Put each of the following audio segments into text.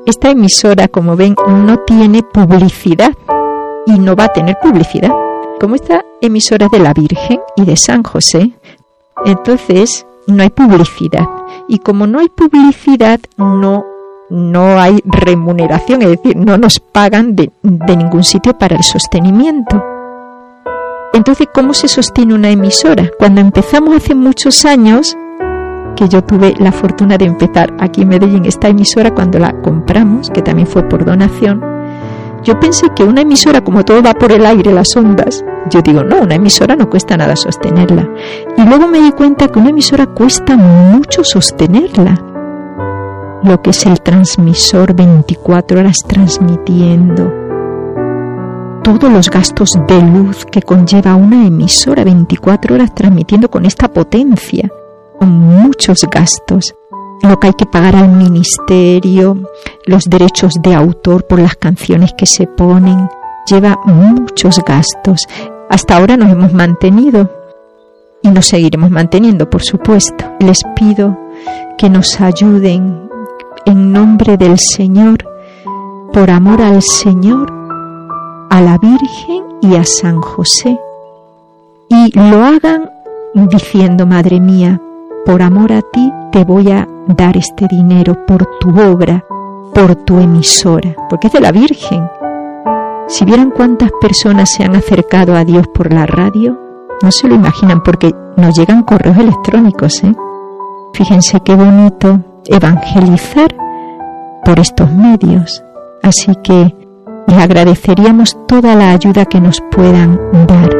esta emisora, como ven, no tiene publicidad y no va a tener publicidad. Como esta emisora es de la Virgen y de San José, entonces no hay publicidad. Y como no hay publicidad, no hay remuneración, es decir, no nos pagan de ningún sitio para el sostenimiento. Entonces, ¿cómo se sostiene una emisora? Cuando empezamos hace muchos años, que yo tuve la fortuna de empezar aquí en Medellín esta emisora, cuando la compramos, que también fue por donación, yo pensé que una emisora, como todo va por el aire, las ondas, yo digo, no, una emisora no cuesta nada sostenerla. Y luego me di cuenta que una emisora cuesta mucho sostenerla. Lo que es el transmisor 24 horas transmitiendo, todos los gastos de luz que conlleva una emisora 24 horas transmitiendo con esta potencia, con muchos gastos, lo que hay que pagar al ministerio, los derechos de autor por las canciones que se ponen, lleva muchos gastos. Hasta ahora nos hemos mantenido y nos seguiremos manteniendo, por supuesto. Les pido que nos ayuden en nombre del Señor, por amor al Señor, a la Virgen y a San José, y lo hagan diciendo: Madre mía, por amor a ti te voy a dar este dinero por tu obra, por tu emisora, porque es de la Virgen. Si vieran cuántas personas se han acercado a Dios por la radio, no se lo imaginan, porque nos llegan correos electrónicos, Fíjense qué bonito evangelizar por estos medios. Así que les agradeceríamos toda la ayuda que nos puedan dar.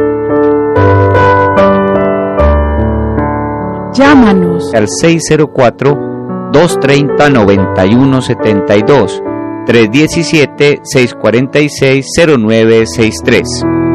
Llámanos al 604-230-9172, 317-646-0963.